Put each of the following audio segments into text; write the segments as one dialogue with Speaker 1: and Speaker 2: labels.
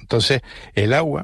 Speaker 1: Entonces, el agua,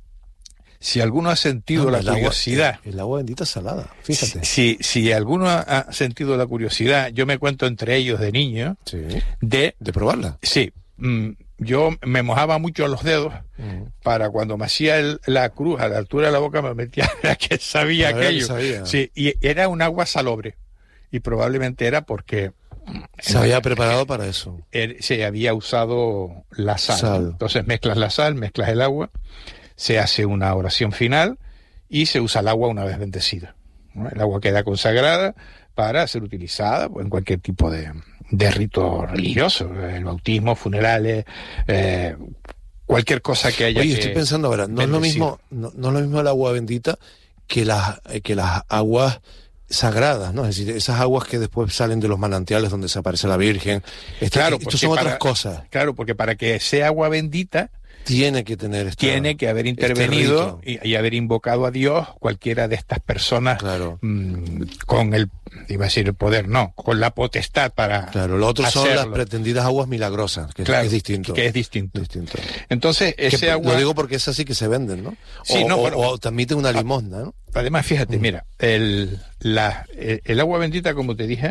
Speaker 1: si alguno ha sentido la curiosidad...
Speaker 2: El agua bendita es salada, fíjate.
Speaker 1: Si alguno ha sentido la curiosidad, yo me cuento entre ellos de niño,
Speaker 2: sí.
Speaker 1: de
Speaker 2: probarla.
Speaker 1: Sí, yo me mojaba mucho los dedos para cuando me hacía la cruz a la altura de la boca, me metía a que sabía aquello. Sí, y era un agua salobre. Y probablemente era porque...
Speaker 2: Se había preparado para eso.
Speaker 1: Se había usado la sal. Entonces mezclas la sal, mezclas el agua, se hace una oración final y se usa el agua una vez bendecida, ¿no? El agua queda consagrada para ser utilizada en cualquier tipo de rito religioso, el bautismo, funerales, cualquier cosa que haya.
Speaker 2: Oye, estoy pensando ahora, no es lo mismo el agua bendita que las aguas sagradas, ¿no? Es decir, esas aguas que después salen de los manantiales donde se aparece la Virgen. Claro, estos son otras cosas.
Speaker 1: Claro, porque para que sea agua bendita
Speaker 2: tiene que haber
Speaker 1: intervenido y haber invocado a Dios cualquiera de estas personas,
Speaker 2: claro.
Speaker 1: Con el, iba a decir el poder, no, con la potestad para
Speaker 2: Claro, lo otro
Speaker 1: hacerlo.
Speaker 2: Son las pretendidas aguas milagrosas, que
Speaker 1: claro,
Speaker 2: es distinto.
Speaker 1: Que es distinto. Entonces, ese agua...
Speaker 2: Lo digo porque es así que se venden, ¿no?
Speaker 1: Sí,
Speaker 2: o transmiten una limosna, ¿no?
Speaker 1: Además, fíjate, mira, el agua bendita, como te dije,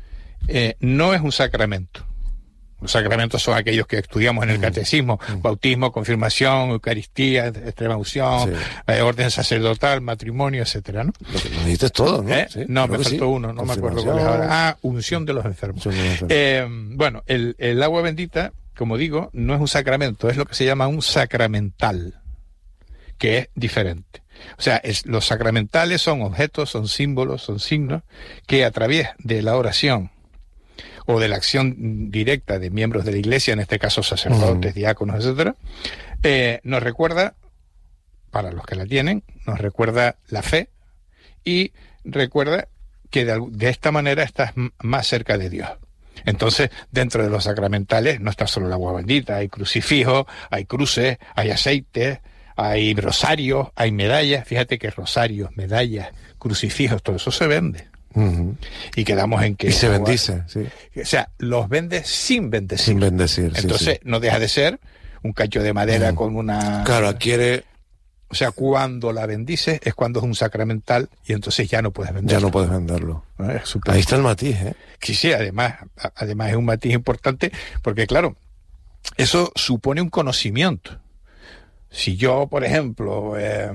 Speaker 1: no es un sacramento. Los sacramentos son aquellos que estudiamos en el catecismo: bautismo, confirmación, Eucaristía, extrema unción, orden sacerdotal, matrimonio, etcétera, ¿no?
Speaker 2: Lo dijiste todo, ¿no?
Speaker 1: Sí, no, me faltó uno, no me acuerdo cuál es ahora. Unción de los enfermos. Bueno, el agua bendita, como digo, no es un sacramento, es lo que se llama un sacramental, que es diferente. O sea, los sacramentales son objetos, son símbolos, son signos que a través de la oración o de la acción directa de miembros de la Iglesia, en este caso sacerdotes, diáconos, etcétera, nos recuerda, para los que la tienen, nos recuerda la fe y recuerda que de esta manera estás más cerca de Dios. Entonces, dentro de los sacramentales no está solo el agua bendita, hay crucifijos, hay cruces, hay aceites, hay rosarios, hay medallas. Fíjate que rosarios, medallas, crucifijos, todo eso se vende. Y quedamos en que...
Speaker 2: Y se bendice, sí.
Speaker 1: O sea, los vendes sin bendecir.
Speaker 2: Sin bendecir,
Speaker 1: entonces,
Speaker 2: sí.
Speaker 1: no deja de ser un cacho de madera con una...
Speaker 2: Claro, adquiere...
Speaker 1: O sea, cuando la bendices es cuando es un sacramental y entonces ya no puedes venderlo.
Speaker 2: Ya no puedes venderlo. Ahí está el matiz, ¿eh?
Speaker 1: Sí, además es un matiz importante porque, claro, eso supone un conocimiento. Si yo, por ejemplo,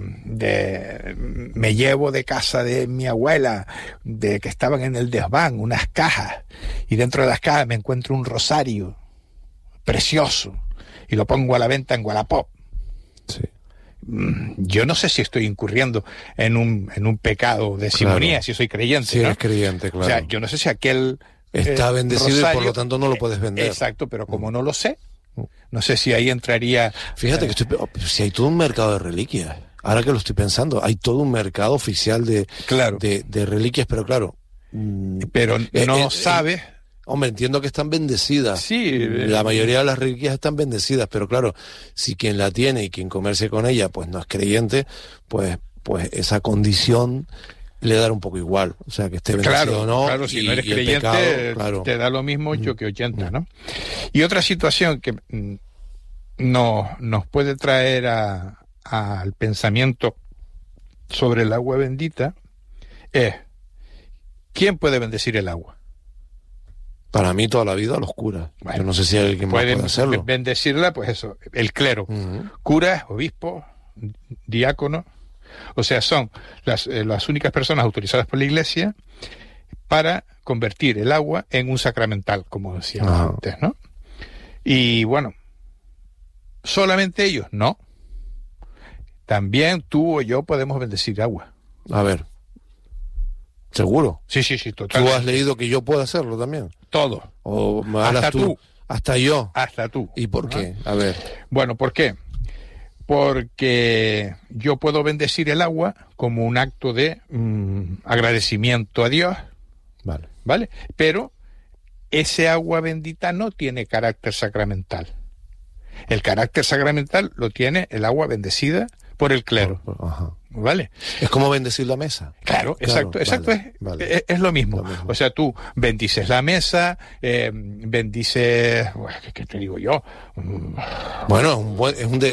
Speaker 1: me llevo de casa de mi abuela, de que estaban en el desván, unas cajas, y dentro de las cajas me encuentro un rosario precioso, y lo pongo a la venta en Wallapop.
Speaker 2: Sí.
Speaker 1: Yo no sé si estoy incurriendo en un pecado de simonía, si soy creyente.
Speaker 2: Si
Speaker 1: ¿no?
Speaker 2: eres creyente, claro.
Speaker 1: O sea, yo no sé si aquel
Speaker 2: está bendecido
Speaker 1: rosario,
Speaker 2: y por lo tanto no lo puedes vender.
Speaker 1: Exacto, pero como no lo sé, no sé si ahí entraría...
Speaker 2: Fíjate que si hay todo un mercado de reliquias. Ahora que lo estoy pensando, hay todo un mercado oficial de reliquias, pero claro...
Speaker 1: Pero no sabes...
Speaker 2: Hombre, entiendo que están bendecidas.
Speaker 1: Sí.
Speaker 2: La mayoría de las reliquias están bendecidas, pero claro, si quien la tiene y quien comercia con ella, pues no es creyente, pues esa condición le da un poco igual. O sea, que esté bendecido o no.
Speaker 1: Claro, si no eres creyente, pecado, te da lo mismo 8 que 80, ¿no? Y otra situación que nos puede traer al pensamiento sobre el agua bendita es: ¿quién puede bendecir el agua?
Speaker 2: Para mí toda la vida los curas. Bueno, yo no sé si hay alguien más puede hacerlo.
Speaker 1: Bendecirla, pues eso, el clero. Curas, obispos, diáconos. O sea, son las únicas personas autorizadas por la Iglesia para convertir el agua en un sacramental, como decíamos antes, ¿no? Y bueno, solamente ellos, no. También tú o yo podemos bendecir agua.
Speaker 2: A ver. ¿Seguro?
Speaker 1: Sí, totalmente.
Speaker 2: ¿Tú has leído que yo puedo hacerlo también?
Speaker 1: Todo.
Speaker 2: ¿O me hablas
Speaker 1: hasta tú?
Speaker 2: Hasta yo.
Speaker 1: Hasta tú.
Speaker 2: ¿Y por qué? A ver.
Speaker 1: Bueno, ¿por qué? Porque yo puedo bendecir el agua como un acto de agradecimiento a Dios. ¿Vale? Pero ese agua bendita no tiene carácter sacramental. El carácter sacramental lo tiene el agua bendecida por el clero. ¿Vale?
Speaker 2: Es como bendecir la mesa.
Speaker 1: Claro, exacto. Vale. Es lo mismo. O sea, tú bendices la mesa, bendices... ¿Qué te digo yo?
Speaker 2: Bueno, es un